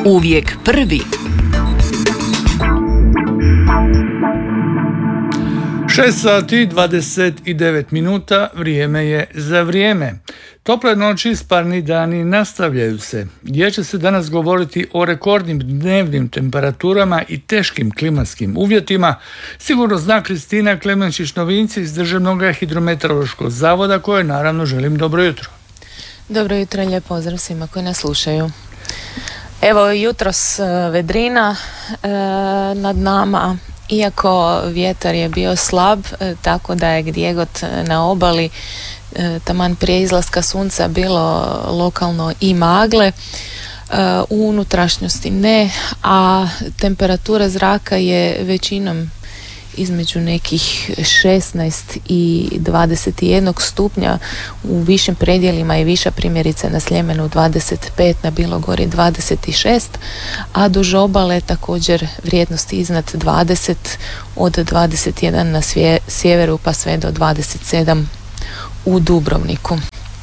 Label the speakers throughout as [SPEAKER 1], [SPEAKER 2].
[SPEAKER 1] Uvijek prvi.
[SPEAKER 2] 6:29, vrijeme je za vrijeme. Tople noći, sparni dani nastavljaju se. Gdje će se danas govoriti o rekordnim dnevnim temperaturama i teškim klimatskim uvjetima, sigurno zna Kristina Klemenčić-Novinci iz Državnog hidrometeorološkog zavoda, koje naravno želim dobro jutro.
[SPEAKER 3] Dobro jutro i lijep pozdrav svima koji nas slušaju. Evo jutros vedrina nad nama, iako vjetar je bio slab, tako da je gdje god na obali taman prije izlaska sunca bilo lokalno i magle, u unutrašnjosti ne, a temperatura zraka je većinom između nekih 16 i 21 stupnja, u višim predjelima je viša, primjerice na Sljemenu 25, na Bilogori 26, a duž obale također vrijednosti iznad 20, od 21 na sjeveru pa sve do 27 u Dubrovniku.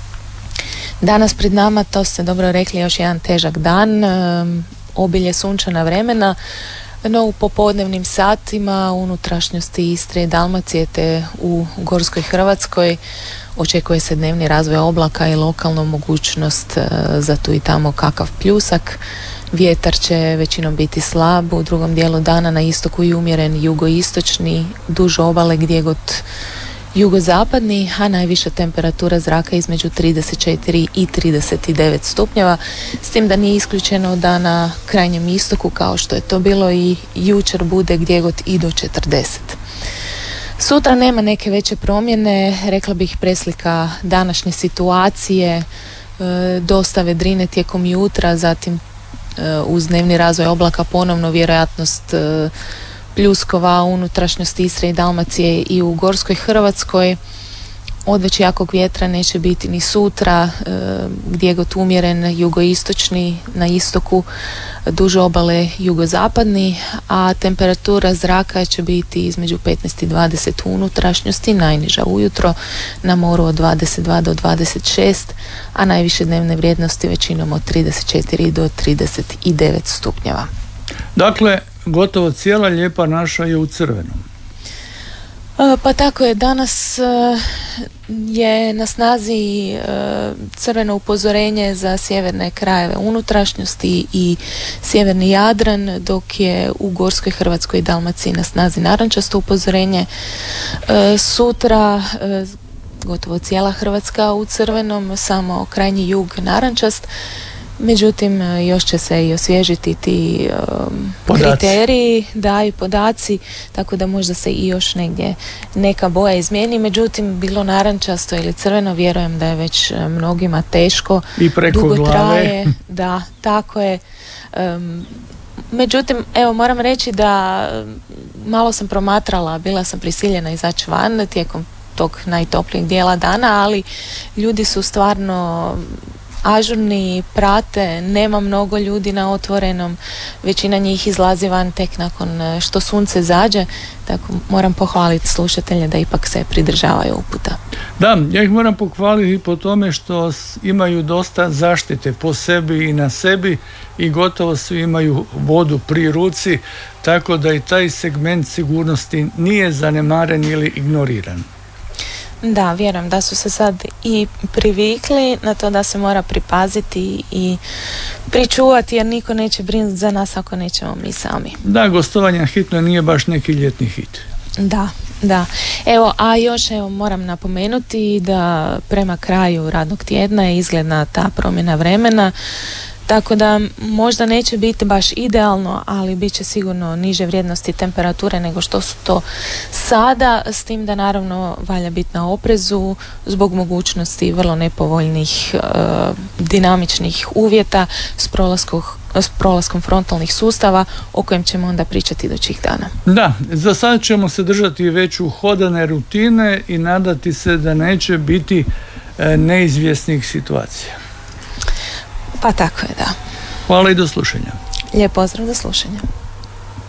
[SPEAKER 3] Danas pred nama, to ste dobro rekli, još jedan težak dan, obilje sunčana vremena, no u popodnevnim satima u unutrašnjosti Istre i Dalmacije te u Gorskoj Hrvatskoj očekuje se dnevni razvoj oblaka i lokalno mogućnost za tu i tamo kakav pljusak. Vjetar će većinom biti slab, u drugom dijelu dana na istoku i umjeren jugoistočni, duž obale gdje god jugozapadni, a najviša temperatura zraka između 34 i 39 stupnjeva, s tim da nije isključeno da na krajnjem istoku, kao što je to bilo i jučer, bude gdje god i do 40. Sutra nema neke veće promjene, rekla bih preslika današnje situacije, dosta vedrine tijekom jutra, zatim uz dnevni razvoj oblaka ponovno vjerojatnost pljuskova u unutrašnjosti Istre i Dalmacije i u Gorskoj Hrvatskoj. Odveć jakog vjetra neće biti ni sutra, gdje god umjeren jugoistočni, na istoku duž obale jugozapadni, a temperatura zraka će biti između 15 i 20 u unutrašnjosti, najniža ujutro, na moru od 22 do 26, a najviše dnevne vrijednosti većinom od 34 do 39 stupnjeva.
[SPEAKER 2] Dakle, gotovo cijela lijepa naša je u crvenom.
[SPEAKER 3] Pa tako je, danas je na snazi crveno upozorenje za sjeverne krajeve unutrašnjosti i sjeverni Jadran, dok je u Gorskoj Hrvatskoj i Dalmaciji na snazi narančasto upozorenje. Sutra gotovo cijela Hrvatska u crvenom, samo krajnji jug narančast. Međutim, još će se i osvježiti ti kriteriji, da, i podaci, tako da možda se i još negdje neka boja izmijeni. Međutim, bilo narančasto ili crveno, vjerujem da je već mnogima teško.
[SPEAKER 2] I preko
[SPEAKER 3] dugo
[SPEAKER 2] glave.
[SPEAKER 3] Traje, da, tako je. Međutim, evo, moram reći da malo sam promatrala, bila sam prisiljena izaći van tijekom tog najtoplijeg dijela dana, ali ljudi su stvarno ažurni, prate, nema mnogo ljudi na otvorenom, većina njih izlazi van tek nakon što sunce zađe, tako moram pohvaliti slušatelje da ipak se pridržavaju uputa.
[SPEAKER 2] Da, ja ih moram pohvaliti po tome što imaju dosta zaštite po sebi i na sebi i gotovo svi imaju vodu pri ruci, tako da i taj segment sigurnosti nije zanemaren ili ignoriran.
[SPEAKER 3] Da, vjerujem da su se sad i privikli na to da se mora pripaziti i pričuvati, jer niko neće brinuti za nas ako nećemo mi sami.
[SPEAKER 2] Da, gostovanje hitno nije baš neki ljetni hit.
[SPEAKER 3] Da. Evo, a još moram napomenuti da prema kraju radnog tjedna je izgledna ta promjena vremena, tako da možda neće biti baš idealno, ali bit će sigurno niže vrijednosti temperature nego što su to sada, s tim da naravno valja biti na oprezu zbog mogućnosti vrlo nepovoljnih dinamičnih uvjeta s prolaskom frontalnih sustava, o kojem ćemo onda pričati idućih dana.
[SPEAKER 2] Da, za sad ćemo se držati već uhodane rutine i nadati se da neće biti neizvjesnih situacija.
[SPEAKER 3] Pa tako je, da.
[SPEAKER 2] Hvala i do slušanja.
[SPEAKER 3] Lijep pozdrav, do slušanja.